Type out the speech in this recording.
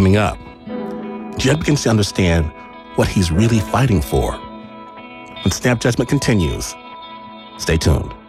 coming up, Jed begins to understand what he's really fighting for. When Snap Judgment continues, stay tuned.